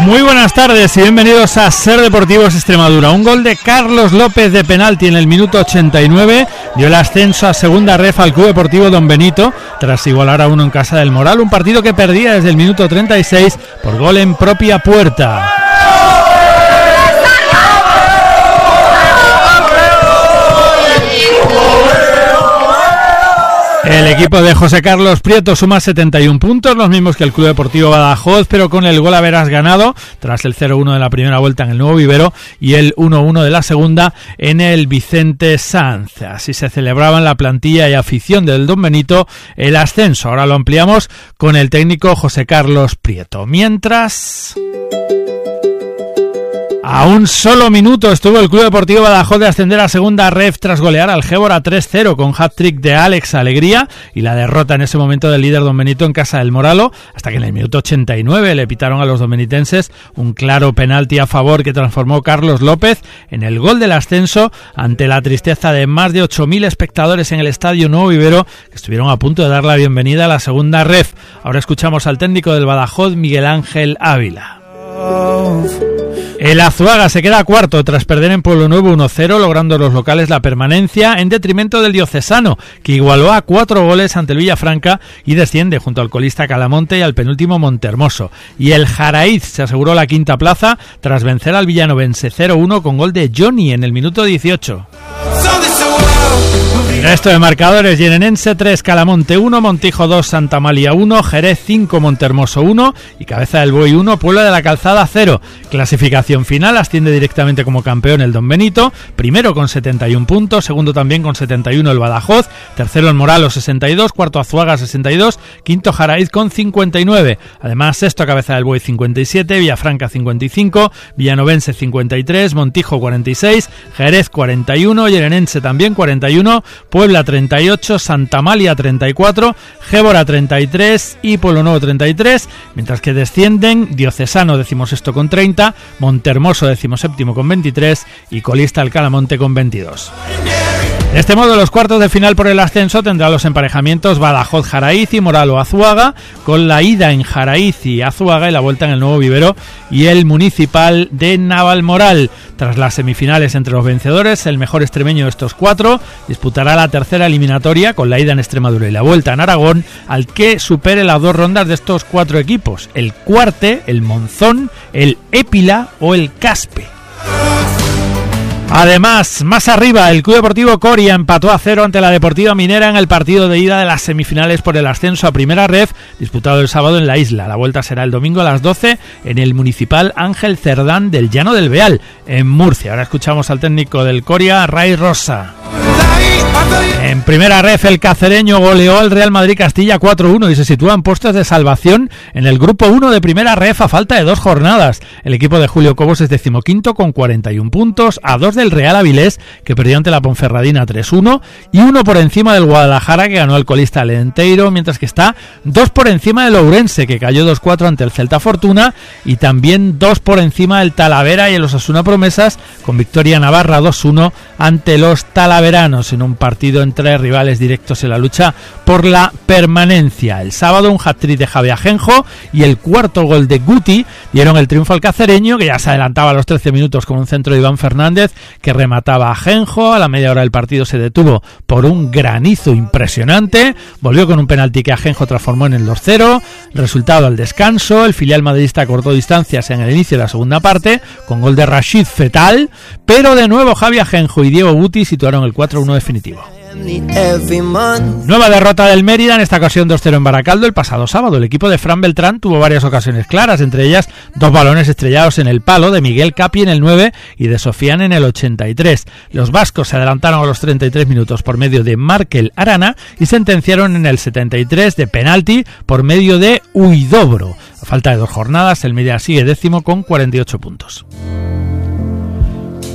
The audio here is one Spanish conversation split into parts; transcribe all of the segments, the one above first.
Muy buenas tardes y bienvenidos a Ser Deportivos Extremadura. Un gol de Carlos López de penalti en el minuto 89 dio el ascenso a segunda ref al Club Deportivo Don Benito tras igualar a 1 en casa del Moral, un partido que perdía desde el minuto 36 por gol en propia puerta. El equipo de José Carlos Prieto suma 71 puntos, los mismos que el Club Deportivo Badajoz, pero con el gol a veras ganado tras el 0-1 de la primera vuelta en el Nuevo Vivero y el 1-1 de la segunda en el Vicente Sanz. Así se celebraba en la plantilla y afición del Don Benito el ascenso. Ahora lo ampliamos con el técnico José Carlos Prieto. Mientras, a un solo minuto estuvo el Club Deportivo Badajoz de ascender a segunda ref tras golear al Gébora 3-0 con hat-trick de Alex Alegría y la derrota en ese momento del líder Don Benito en casa del Moralo, hasta que en el minuto 89 le pitaron a los dombenitenses un claro penalti a favor que transformó Carlos López en el gol del ascenso ante la tristeza de más de 8.000 espectadores en el Estadio Nuevo Vivero, que estuvieron a punto de dar la bienvenida a la segunda ref. Ahora escuchamos al técnico del Badajoz, Miguel Ángel Ávila. El Azuaga se queda cuarto tras perder en Pueblo Nuevo 1-0, logrando los locales la permanencia en detrimento del Diocesano, que igualó a 4 goles ante el Villafranca y desciende junto al colista Calamonte y al penúltimo Montermoso. Y el Jaraíz se aseguró la quinta plaza tras vencer al Villanovense 0-1 con gol de Johnny en el minuto 18. El resto de marcadores: Llenenense 3, Calamonte 1, Montijo 2, Santa Amalia 1, Jerez 5, Montermoso 1 y Cabeza del Buey 1, Puebla de la Calzada 0. Clasificación final: asciende directamente como campeón el Don Benito, primero con 71 puntos, segundo también con 71 el Badajoz, tercero el Moralos 62, cuarto Azuaga 62, quinto Jaraíz con 59. Además, sexto Cabeza del Buey 57, Villafranca 55, Villanovense 53, Montijo 46, Jerez 41, Llenenense también 41, Puebla 38, Santa Amalia 34, Gébora 33 y Pueblo Nuevo 33, mientras que descienden Diocesano 16º con 30, Montermoso 17º con 23 y colista el Calamonte con 22. De este modo, los cuartos de final por el ascenso tendrán los emparejamientos Badajoz-Jaraíz y Moralo-Azuaga, con la ida en Jaraíz y Azuaga y la vuelta en el Nuevo Vivero y el Municipal de Navalmoral. Tras las semifinales entre los vencedores, el mejor extremeño de estos 4 disputará la tercera eliminatoria con la ida en Extremadura y la vuelta en Aragón al que supere las 2 rondas de estos 4 equipos: el Cuarte, el Monzón, el Épila o el Caspe. Además, más arriba, el Club Deportivo Coria empató a 0 ante la Deportiva Minera en el partido de ida de las semifinales por el ascenso a primera ref, disputado el sábado en la isla. La vuelta será el domingo a las 12 en el Municipal Ángel Cerdán del Llano del Beal, en Murcia. Ahora escuchamos al técnico del Coria, Ray Rosa. En primera ref, el cacereño goleó al Real Madrid Castilla 4-1 y se sitúa en puestos de salvación en el grupo 1 de primera ref a falta de 2 jornadas. El equipo de Julio Cobos es 15º con 41 puntos, a 2 del Real Avilés, que perdió ante la Ponferradina 3-1, y 1 por encima del Guadalajara, que ganó al colista Lenteiro, mientras que está 2 por encima del Ourense, que cayó 2-4 ante el Celta Fortuna, y también 2 por encima del Talavera y el Osasuna Promesas, con victoria navarra 2-1 ante los talaveranos, en un partido entre rivales directos en la lucha por la permanencia. El sábado, un hat-trick de Javi Ajenjo y el cuarto gol de Guti dieron el triunfo al cacereño, que ya se adelantaba a los 13 minutos con un centro de Iván Fernández que remataba a Ajenjo. A la media hora del partido se detuvo por un granizo impresionante, volvió con un penalti que Ajenjo transformó en el 2-0. Resultado al descanso: el filial madridista cortó distancias en el inicio de la segunda parte con gol de Rashid Fetal, pero de nuevo Javi Ajenjo y Diego Guti situaron el 4-1 definitivo. Nueva derrota del Mérida, en esta ocasión 2-0 en Baracaldo el pasado sábado. El equipo de Fran Beltrán tuvo varias ocasiones claras, entre ellas 2 balones estrellados en el palo de Miguel Capi en el 9 y de Sofiane en el 83. Los vascos se adelantaron a los 33 minutos por medio de Markel Arana y sentenciaron en el 73 de penalti por medio de Huidobro. A falta de 2 jornadas, el Mérida sigue 10º con 48 puntos.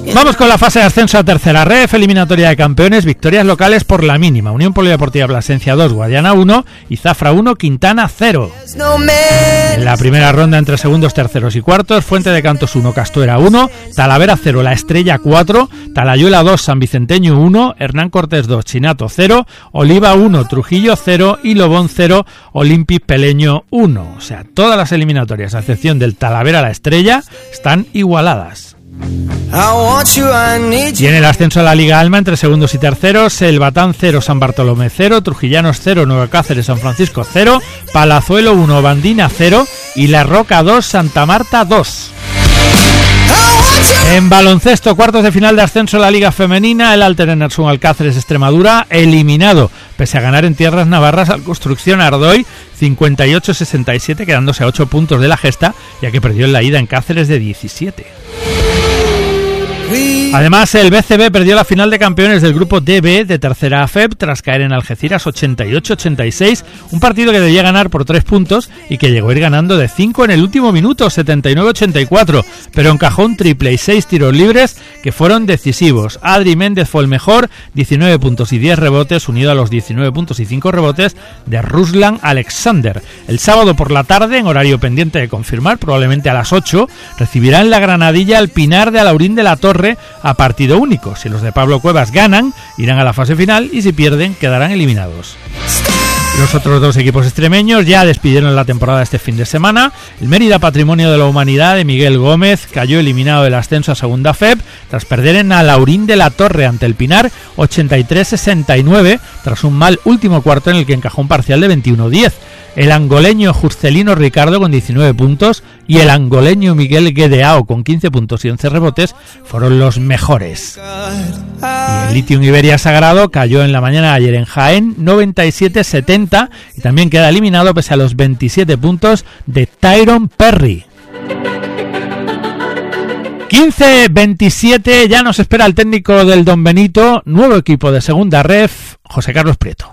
Vamos con la fase de ascenso a tercera ref, eliminatoria de campeones, victorias locales por la mínima. Unión Polideportiva Plasencia 2, Guadiana 1 y Zafra 1, Quintana 0. En la primera ronda entre segundos, terceros y cuartos, Fuente de Cantos 1, Castuera 1, Talavera 0, La Estrella 4, Talayuela 2, San Vicenteño 1, Hernán Cortés 2, Chinato 0, Oliva 1, Trujillo 0 y Lobón 0, Olympic Peleño 1. O sea, todas las eliminatorias, a excepción del Talavera La Estrella, están igualadas. Y en el ascenso a la Liga Alma entre segundos y terceros, el Batán 0, San Bartolomé 0, Trujillanos 0, Nueva Cáceres, San Francisco 0, Palazuelo 1, Bandina 0 y La Roca 2, Santa Marta 2. En baloncesto, cuartos de final de ascenso a la Liga Femenina, el Alter Enersun Alcáceres Extremadura eliminado, pese a ganar en tierras navarras al Construcción Ardoy 58-67, quedándose a 8 puntos de la gesta, ya que perdió en la ida en Cáceres de 17. Además, el BCB perdió la final de campeones del grupo DB de tercera AFEB tras caer en Algeciras 88-86, un partido que debía ganar por 3 puntos y que llegó a ir ganando de 5 en el último minuto, 79-84, pero encajó un triple y 6 tiros libres que fueron decisivos. Adri Méndez fue el mejor, 19 puntos y 10 rebotes, unido a los 19 puntos y 5 rebotes de Ruslan Alexander. El sábado por la tarde, en horario pendiente de confirmar, probablemente a las 8, recibirán la Granadilla al Pinar de Alaurín de la Torre a partido único. Si los de Pablo Cuevas ganan, irán a la fase final y si pierden, quedarán eliminados. Los otros dos equipos extremeños ya despidieron la temporada este fin de semana. El Mérida Patrimonio de la Humanidad de Miguel Gómez cayó eliminado del ascenso a segunda FEB tras perder en Alaurín de la Torre ante el Pinar 83-69 tras un mal último cuarto en el que encajó un parcial de 21-10. El angoleño Juscelino Ricardo con 19 puntos y el angoleño Miguel Guedeao con 15 puntos y 11 rebotes fueron los mejores. Y el Litium Iberia Sagrado cayó en la mañana de ayer en Jaén 97-70 y también queda eliminado pese a los 27 puntos de Tyrone Perry. 15-27, ya nos espera el técnico del Don Benito, nuevo equipo de segunda ref, José Carlos Prieto.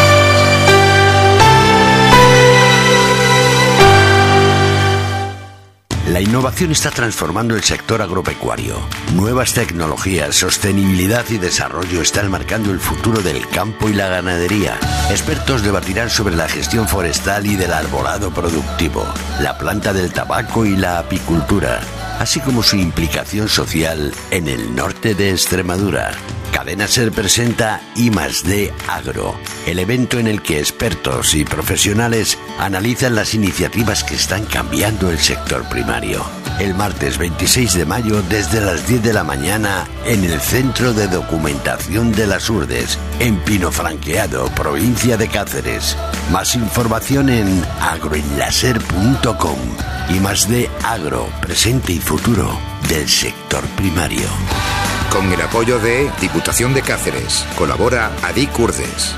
La innovación está transformando el sector agropecuario. Nuevas tecnologías, sostenibilidad y desarrollo están marcando el futuro del campo y la ganadería. Expertos debatirán sobre la gestión forestal y del arbolado productivo, la planta del tabaco y la apicultura, así como su implicación social en el norte de Extremadura. Cadena Ser presenta I+D Agro, el evento en el que expertos y profesionales analizan las iniciativas que están cambiando el sector primario. El martes 26 de mayo desde las 10 de la mañana en el Centro de Documentación de las Urdes, en Pinofranqueado, provincia de Cáceres. Más información en agroenlaser.com. I+D Agro, presente y futuro del sector primario. Con el apoyo de Diputación de Cáceres. Colabora Adic Urdes.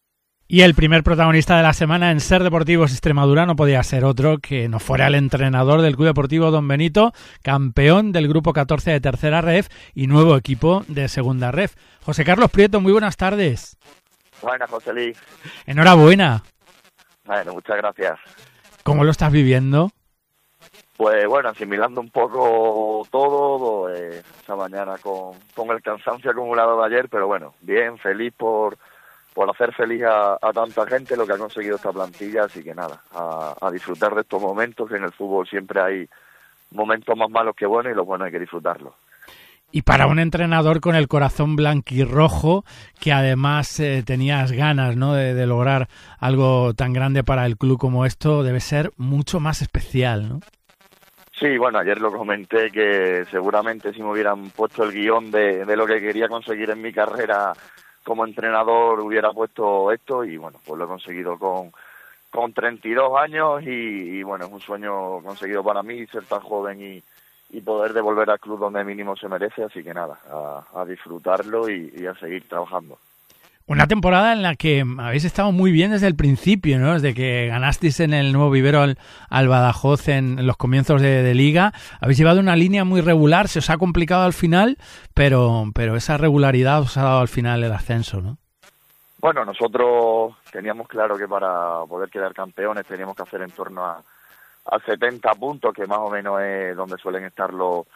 Y el primer protagonista de la semana en Ser Deportivos Extremadura no podía ser otro que no fuera el entrenador del Club Deportivo Don Benito, campeón del Grupo 14 de Tercera Ref y nuevo equipo de Segunda Ref. José Carlos Prieto, muy buenas tardes. Buenas, José Luis. Enhorabuena. Bueno, muchas gracias. ¿Cómo lo estás viviendo? Pues bueno, asimilando un poco todo, esta mañana con el cansancio acumulado de ayer, pero bueno, bien, feliz por hacer feliz a tanta gente lo que ha conseguido esta plantilla, así que nada, a disfrutar de estos momentos, que en el fútbol siempre hay momentos más malos que buenos y los buenos hay que disfrutarlos. Y para un entrenador con el corazón blanquirrojo, que además tenías ganas, ¿no?, de lograr algo tan grande para el club como esto, debe ser mucho más especial, ¿no? Sí, bueno, ayer lo comenté que seguramente si me hubieran puesto el guión de lo que quería conseguir en mi carrera como entrenador hubiera puesto esto y bueno, pues lo he conseguido con 32 años y bueno, es un sueño conseguido para mí ser tan joven y poder devolver al club donde mínimo se merece, así que nada, a disfrutarlo y a seguir trabajando. Una temporada en la que habéis estado muy bien desde el principio, ¿no? Desde que ganasteis en el Nuevo Vivero al Badajoz en los comienzos de Liga. Habéis llevado una línea muy regular, se os ha complicado al final, pero esa regularidad os ha dado al final el ascenso, ¿no? Bueno, nosotros teníamos claro que para poder quedar campeones teníamos que hacer en torno a 70 puntos, que más o menos es donde suelen estar los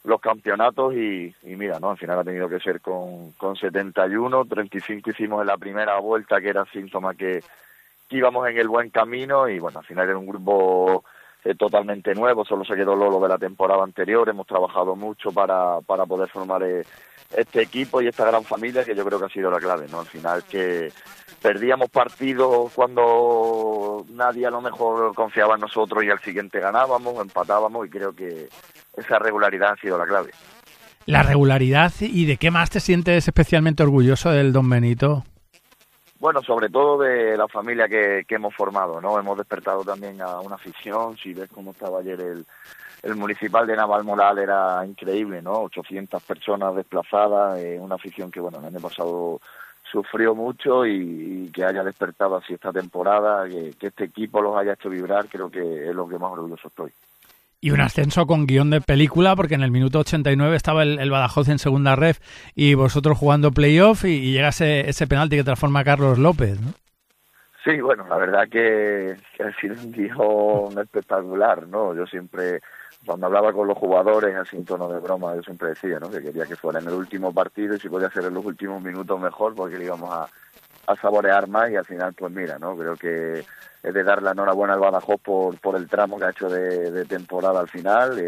los campeonatos y mira, ¿no? Al final ha tenido que ser con 71, 35 hicimos en la primera vuelta, que era síntoma que íbamos en el buen camino y bueno, al final era un grupo totalmente nuevo, solo se quedó Lolo de la temporada anterior, hemos trabajado mucho para poder formar este equipo y esta gran familia, que yo creo que ha sido la clave, ¿no? Al final que perdíamos partidos cuando nadie a lo mejor confiaba en nosotros y al siguiente ganábamos, empatábamos y creo que esa regularidad ha sido la clave. La regularidad, ¿y de qué más te sientes especialmente orgulloso del Don Benito? Bueno, sobre todo de la familia que hemos formado, ¿no? Hemos despertado también a una afición. Si ves cómo estaba ayer el municipal de Navalmoral, era increíble, ¿no? 800 personas desplazadas, una afición que, bueno, el año pasado sufrió mucho y que haya despertado así esta temporada, que este equipo los haya hecho vibrar, creo que es lo que más orgulloso estoy. Y un ascenso con guión de película, porque en el minuto 89 estaba el Badajoz en segunda ref y vosotros jugando playoff y llega ese penalti que transforma a Carlos López, ¿no? Sí, bueno, la verdad que ha sido un guión espectacular, ¿no? Yo siempre, cuando hablaba con los jugadores, así en tono de broma, yo siempre decía, ¿no? Que quería que fuera en el último partido y si podía ser en los últimos minutos mejor, porque le íbamos a saborear más y al final, pues mira, ¿no? Creo que es de dar la enhorabuena al Badajoz por el tramo que ha hecho de temporada al final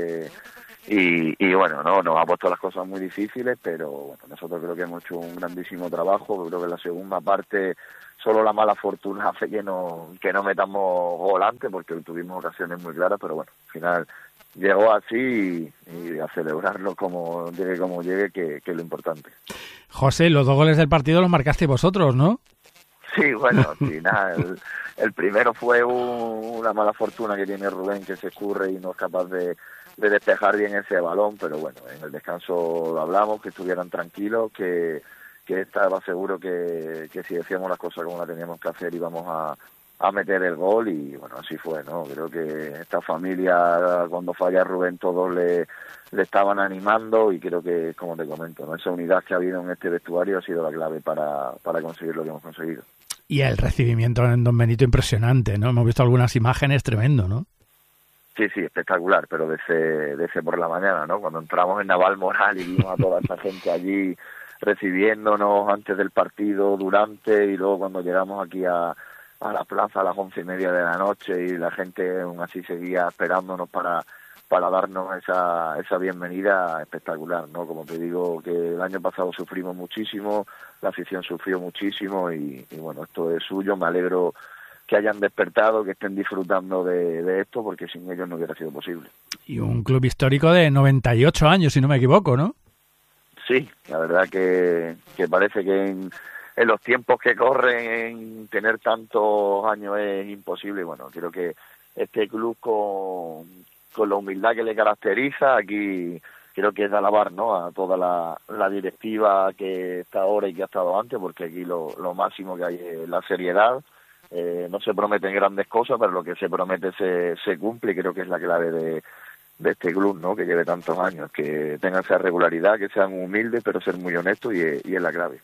y bueno, no nos ha puesto las cosas muy difíciles, pero bueno, nosotros creo que hemos hecho un grandísimo trabajo. Creo que en la segunda parte solo la mala fortuna hace que no metamos gol antes, porque tuvimos ocasiones muy claras, pero bueno, al final llegó así y a celebrarlo como llegue, que es lo importante. José, los 2 goles del partido los marcasteis vosotros, ¿no? Sí, bueno, al final el primero fue una mala fortuna que tiene Rubén, que se escurre y no es capaz de despejar bien ese balón, pero bueno, en el descanso lo hablamos, que estuvieran tranquilos, que estaba seguro que si decíamos las cosas como las teníamos que hacer íbamos a meter el gol y bueno, así fue, ¿no? Creo que esta familia, cuando falla Rubén, todos le estaban animando y creo que, como te comento, ¿no? Esa unidad que ha habido en este vestuario ha sido la clave para conseguir lo que hemos conseguido. Y el recibimiento en Don Benito impresionante, ¿no? Hemos visto algunas imágenes, tremendo, ¿no? Sí, espectacular, pero de ese por la mañana, ¿no? Cuando entramos en Navalmoral y vimos a toda esa gente allí recibiéndonos antes del partido, durante, y luego cuando llegamos aquí a la plaza a las 11:30 de la noche y la gente aún así seguía esperándonos para darnos esa bienvenida, espectacular, ¿no? Como te digo, que el año pasado sufrimos muchísimo, la afición sufrió muchísimo y bueno, esto es suyo. Me alegro que hayan despertado, que estén disfrutando de esto, porque sin ellos no hubiera sido posible. Y un club histórico de 98 años, si no me equivoco, ¿no? Sí, la verdad que parece que en los tiempos que corren tener tantos años es imposible. Bueno, creo que este club con la humildad que le caracteriza, aquí creo que es de alabar, ¿no? A toda la directiva que está ahora y que ha estado antes, porque aquí lo máximo que hay es la seriedad. No se prometen grandes cosas, pero lo que se promete se cumple y creo que es la clave de este club, ¿no? Que lleve tantos años, que tengan esa regularidad, que sean humildes, pero ser muy honestos y es la clave.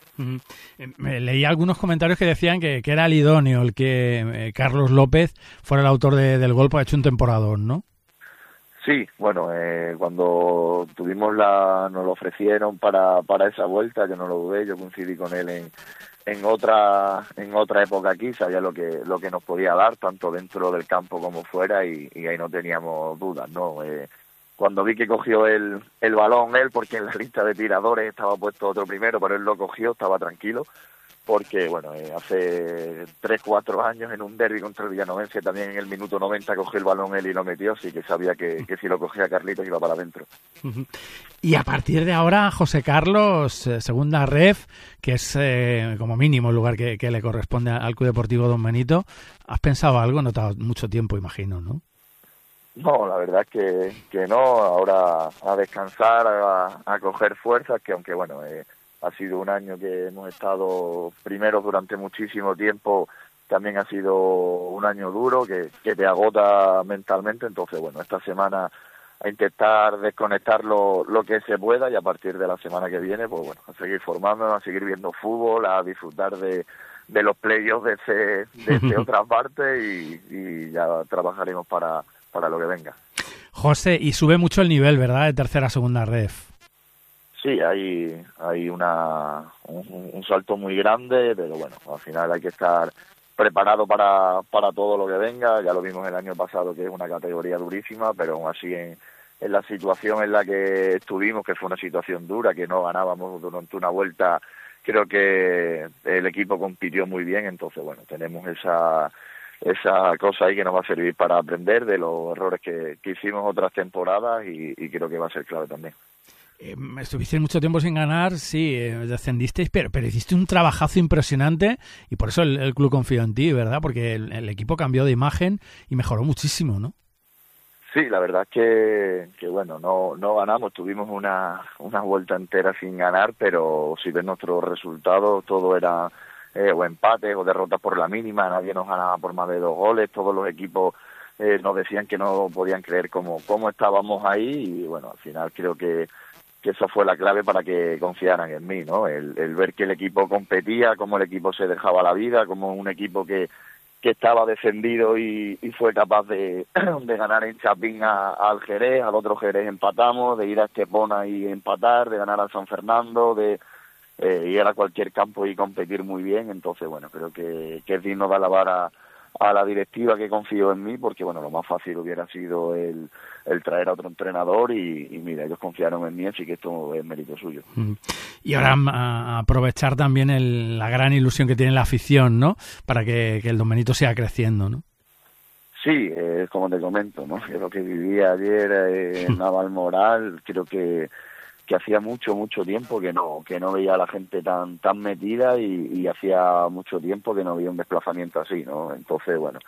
Leí algunos comentarios que decían que era el idóneo el que Carlos López fuera el autor del gol, porque ha hecho un temporadón, ¿no? Sí, bueno, cuando nos lo ofrecieron para esa vuelta, yo no lo dudé, yo coincidí con él en otra época aquí, sabía lo que nos podía dar, tanto dentro del campo como fuera, y ahí no teníamos dudas, ¿no? Cuando vi que cogió el balón él, porque en la lista de tiradores estaba puesto otro primero, pero él lo cogió, estaba tranquilo, porque bueno, hace 3-4 años en un derbi contra el Villanovense también en el minuto 90 cogió el balón él y lo metió, así que sabía que si lo cogía Carlitos iba para adentro. Y a partir de ahora, José Carlos, segunda ref, que es como mínimo el lugar que le corresponde al Club Deportivo Don Benito, ¿has pensado algo? No te ha dado mucho tiempo, imagino, ¿no? No, la verdad es que no, ahora a descansar, a coger fuerzas, que aunque bueno, ha sido un año que hemos estado primeros durante muchísimo tiempo, también ha sido un año duro que te agota mentalmente, entonces bueno, esta semana a intentar desconectar lo que se pueda y a partir de la semana que viene, pues bueno, a seguir formándonos, a seguir viendo fútbol, a disfrutar de los playoffs de otra parte y ya trabajaremos para lo que venga. José, y sube mucho el nivel, ¿verdad?, de tercera a segunda ref. Sí, hay un salto muy grande, pero bueno, al final hay que estar preparado para todo lo que venga. Ya lo vimos el año pasado, que es una categoría durísima, pero aún así en la situación en la que estuvimos, que fue una situación dura, que no ganábamos durante una vuelta, creo que el equipo compitió muy bien. Entonces, bueno, tenemos esa cosa ahí que nos va a servir para aprender de los errores que hicimos otras temporadas y creo que va a ser clave también. Estuvisteis mucho tiempo sin ganar, sí, descendisteis, pero hiciste un trabajazo impresionante y por eso el club confió en ti, ¿verdad? Porque el equipo cambió de imagen y mejoró muchísimo, ¿no? Sí, la verdad es que bueno, no ganamos, tuvimos una vuelta entera sin ganar, pero si ves nuestros resultados, todo era o empates o derrotas por la mínima, nadie nos ganaba por más de 2 goles, todos los equipos nos decían que no podían creer cómo estábamos ahí y bueno, al final creo que esa fue la clave para que confiaran en mí, ¿no? El ver que el equipo competía, cómo el equipo se dejaba la vida, como un equipo que estaba defendido y fue capaz de ganar en Chapín al Jerez, al otro Jerez empatamos, de ir a Estepona y empatar, de ganar al San Fernando, de ir a cualquier campo y competir muy bien. Entonces, bueno, creo que es digno de alabar a la directiva que confió en mí, porque bueno, lo más fácil hubiera sido el traer a otro entrenador y mira, ellos confiaron en mí, así que esto es mérito suyo. Y ahora a aprovechar también la gran ilusión que tiene la afición, ¿no? Para que el Don Benito siga creciendo, ¿no? Sí, como te comento, ¿no? Lo que viví ayer en Navalmoral, creo que hacía mucho tiempo que no veía a la gente tan metida y hacía mucho tiempo que no había un desplazamiento así, ¿no? Entonces, bueno,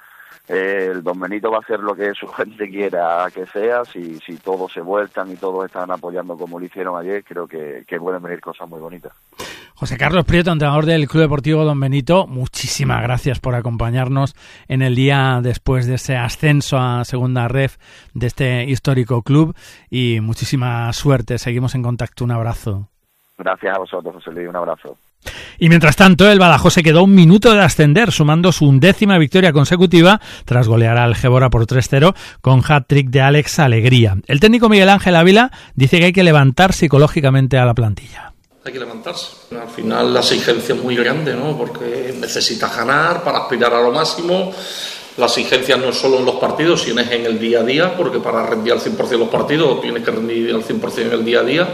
el Don Benito va a hacer lo que su gente quiera que sea. Si todos se vuelcan y todos están apoyando como lo hicieron ayer, creo que pueden venir cosas muy bonitas. José Carlos Prieto, entrenador del Club Deportivo Don Benito, muchísimas gracias por acompañarnos en el día después de ese ascenso a segunda ref de este histórico club y muchísima suerte. Seguimos en contacto. Un abrazo. Gracias a vosotros, José Luis. Un abrazo. Y mientras tanto, el Badajoz se quedó 1 minuto de ascender, sumando su 11ª victoria consecutiva tras golear al Gébora por 3-0 con hat-trick de Alex Alegría. El técnico Miguel Ángel Ávila dice que hay que levantar psicológicamente a la plantilla. Hay que levantarse. Al final la exigencia es muy grande, ¿no? Porque necesitas ganar para aspirar a lo máximo. La exigencia no es solo en los partidos, sino es en el día a día, porque para rendir al 100% los partidos tienes que rendir al 100% en el día a día.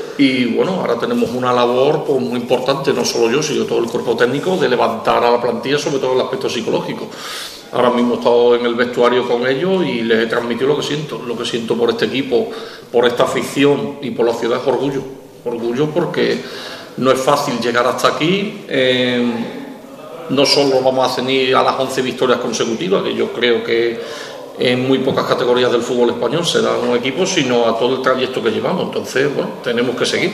Y bueno, ahora tenemos una labor pues, muy importante, no solo yo, sino todo el cuerpo técnico, de levantar a la plantilla, sobre todo el aspecto psicológico. Ahora mismo he estado en el vestuario con ellos y les he transmitido lo que siento por este equipo, por esta afición y por la ciudad. Es orgullo porque no es fácil llegar hasta aquí. No solo vamos a ceñir a las 11 victorias consecutivas, que yo creo que en muy pocas categorías del fútbol español se dan un equipo, sino a todo el trayecto que llevamos. Entonces, bueno, tenemos que seguir,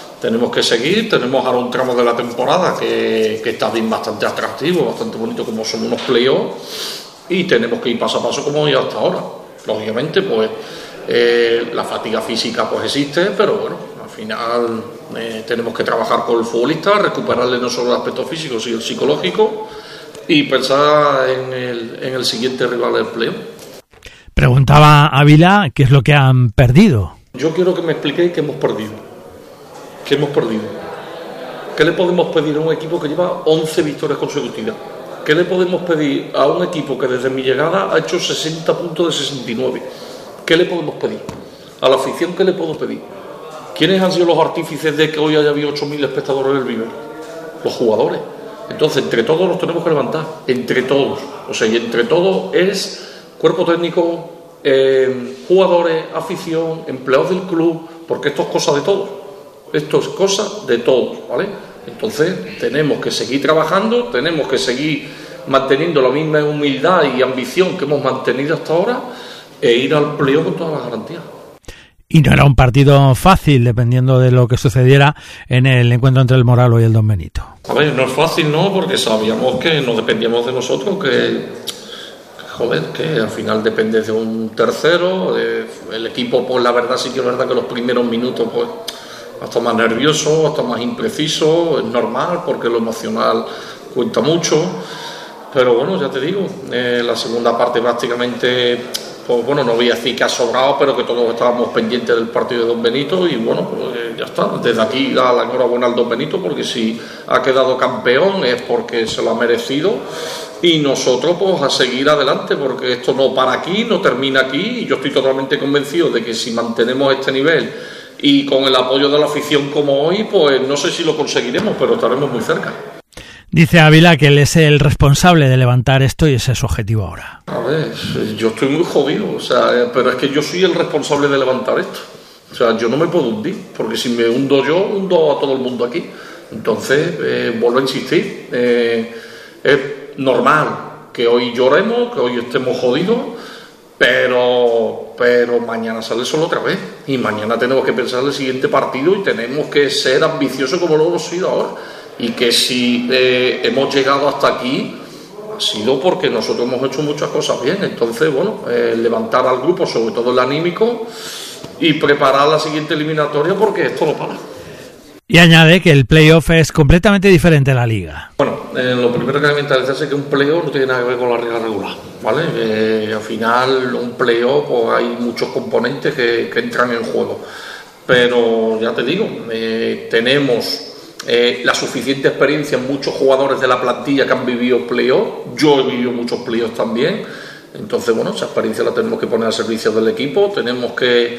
tenemos ahora un tramo de la temporada que está bien, bastante atractivo, bastante bonito, como son unos playoffs, y tenemos que ir paso a paso como ya hasta ahora. Lógicamente, pues la fatiga física pues existe, pero bueno, al final tenemos que trabajar con el futbolista, recuperarle no solo el aspecto físico, sino el psicológico, y pensar en el siguiente rival del playoff. Preguntaba Ávila qué es lo que han perdido. Yo quiero que me expliquéis qué hemos perdido. ¿Qué hemos perdido? ¿Qué le podemos pedir a un equipo que lleva 11 victorias consecutivas? ¿Qué le podemos pedir a un equipo que desde mi llegada ha hecho 60 puntos de 69? ¿Qué le podemos pedir? A la afición, ¿qué le puedo pedir? ¿Quiénes han sido los artífices de que hoy haya habido 8.000 espectadores en el Viver? Los jugadores. Entonces, entre todos nos tenemos que levantar. Entre todos. O sea, y entre todos es cuerpo técnico, jugadores, afición, empleados del club, porque esto es cosa de todos. Esto es cosa de todos, ¿vale? Entonces, tenemos que seguir trabajando, tenemos que seguir manteniendo la misma humildad y ambición que hemos mantenido hasta ahora e ir al playoff con todas las garantías. Y no era un partido fácil, dependiendo de lo que sucediera en el encuentro entre el Moralo y el Don Benito. A ver, no es fácil, ¿no? Porque sabíamos que no dependíamos de nosotros, que al final depende de un tercero. El equipo, pues la verdad sí que es verdad que los primeros minutos, pues hasta más nervioso, hasta más impreciso, es normal, porque lo emocional cuenta mucho. Pero bueno, ya te digo, la segunda parte prácticamente pues bueno, no voy a decir que ha sobrado, pero que todos estábamos pendientes del partido de Don Benito y bueno, pues ya está. Desde aquí da la enhorabuena al Don Benito, porque si ha quedado campeón es porque se lo ha merecido, y nosotros pues a seguir adelante, porque esto no para aquí, no termina aquí, y yo estoy totalmente convencido de que si mantenemos este nivel y con el apoyo de la afición como hoy, pues no sé si lo conseguiremos, pero estaremos muy cerca. Dice Ávila que él es el responsable de levantar esto y ese es su objetivo ahora. A ver, yo estoy muy jodido, o sea, pero es que yo soy el responsable de levantar esto. O sea, yo no me puedo hundir, porque si me hundo yo, hundo a todo el mundo aquí. Entonces, vuelvo a insistir, es normal que hoy lloremos, que hoy estemos jodidos, pero mañana sale el sol otra vez. Y mañana tenemos que pensar en el siguiente partido y tenemos que ser ambiciosos como lo hemos sido ahora. Y que si hemos llegado hasta aquí ha sido porque nosotros hemos hecho muchas cosas bien. Entonces, bueno, levantar al grupo, sobre todo el anímico, y preparar la siguiente eliminatoria, porque esto no para. Y añade que el playoff es completamente diferente a la liga. Bueno, lo primero que hay que mentalizarse es que un playoff no tiene nada que ver con la liga regular, ¿vale? Al final, un playoff, pues hay muchos componentes que entran en juego. Pero ya te digo, tenemos la suficiente experiencia en muchos jugadores de la plantilla que han vivido playoff. Yo he vivido muchos playoffs también. Entonces, bueno, esa experiencia la tenemos que poner al servicio del equipo. Tenemos que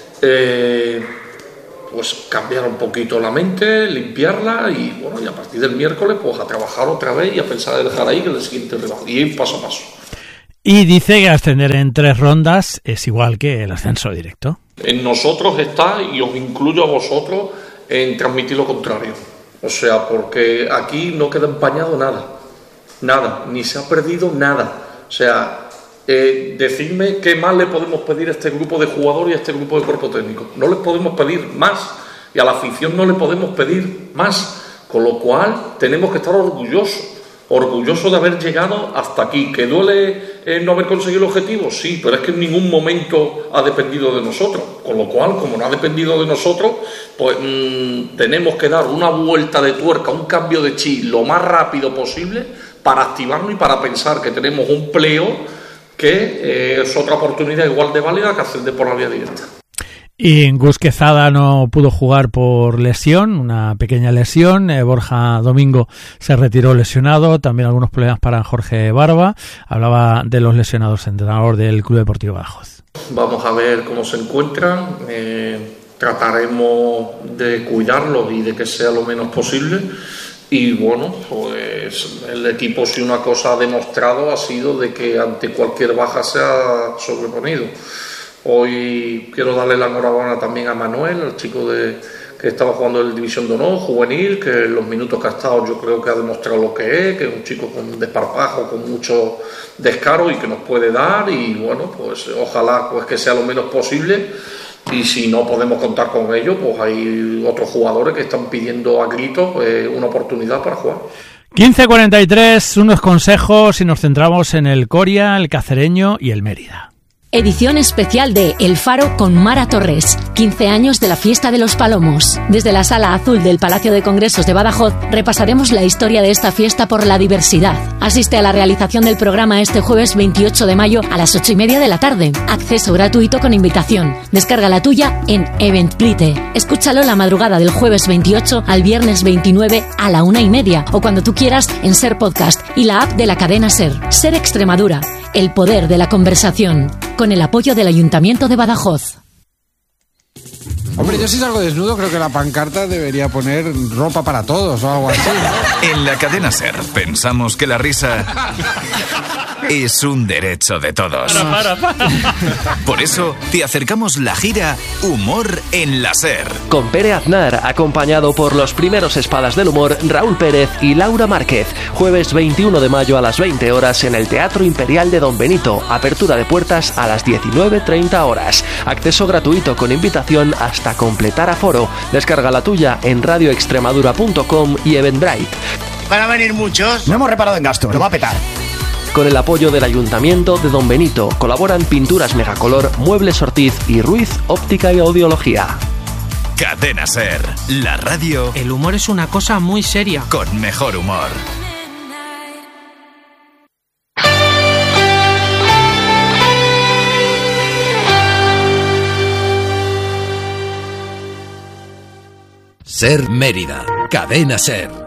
pues cambiar un poquito la mente, limpiarla y bueno, y a partir del miércoles pues a trabajar otra vez y a pensar en dejar ahí que el siguiente rival, y ir paso a paso. Y dice que ascender en 3 rondas es igual que el ascenso directo. En nosotros está, y os incluyo a vosotros, en transmitir lo contrario. O sea, porque aquí no queda empañado nada, ni se ha perdido nada. O sea, decidme qué más le podemos pedir a este grupo de jugadores y a este grupo de cuerpo técnico. No les podemos pedir más, y a la afición no le podemos pedir más, con lo cual tenemos que estar orgullosos de haber llegado hasta aquí. ¿Que duele no haber conseguido el objetivo? Sí, pero es que en ningún momento ha dependido de nosotros, con lo cual, como no ha dependido de nosotros, pues tenemos que dar una vuelta de tuerca, un cambio de chip lo más rápido posible para activarnos y para pensar que tenemos un playoff que es otra oportunidad igual de válida que ascender por la vía directa. Y Gus Quezada no pudo jugar por lesión, una pequeña lesión. Borja Domingo se retiró lesionado, también algunos problemas para Jorge Barba. Hablaba de los lesionados, entrenador del Club Deportivo Badajoz. Vamos a ver cómo se encuentran, trataremos de cuidarlos y de que sea lo menos posible. Y bueno, pues el equipo, si una cosa ha demostrado, ha sido de que ante cualquier baja se ha sobreponido. Hoy quiero darle la enhorabuena también a Manuel, el chico que estaba jugando en la División de Honor, juvenil, que en los minutos que ha estado yo creo que ha demostrado lo que es un chico con desparpajo, con mucho descaro y que nos puede dar. Y bueno, pues ojalá pues que sea lo menos posible. Y si no podemos contar con ello, pues hay otros jugadores que están pidiendo a gritos una oportunidad para jugar. 15:43, unos consejos y nos centramos en el Coria, el Cacereño y el Mérida. Edición especial de El Faro con Mara Torres. 15 años de la Fiesta de los Palomos. Desde la Sala Azul del Palacio de Congresos de Badajoz repasaremos la historia de esta fiesta por la diversidad. Asiste a la realización del programa este jueves 28 de mayo a las 8:30 de la tarde. Acceso gratuito con invitación. Descarga la tuya en Eventbrite. Escúchalo la madrugada del jueves 28 al viernes 29 a la 1:30 o cuando tú quieras en Ser Podcast y la app de la cadena Ser. Ser Extremadura. El poder de la conversación. Con el apoyo del Ayuntamiento de Badajoz. Hombre, yo si salgo desnudo creo que la pancarta debería poner ropa para todos o algo así, ¿no? En la cadena SER pensamos que la risa es un derecho de todos. Para. Por eso te acercamos la gira Humor en la SER. Con Pere Aznar, acompañado por los primeros espadas del humor Raúl Pérez y Laura Márquez. Jueves 21 de mayo a las 20 horas en el Teatro Imperial de Don Benito. Apertura de puertas a las 19:30 horas. Acceso gratuito con invitación hasta completar aforo. Descarga la tuya en radioextremadura.com y Eventbrite. Van a venir muchos. No hemos reparado en gastos. Lo va a petar. Con el apoyo del Ayuntamiento de Don Benito colaboran Pinturas Megacolor, Muebles Ortiz y Ruiz Óptica y Audiología. Cadena SER, la radio. El humor es una cosa muy seria. Con mejor humor. Ser Mérida, Cadena Ser.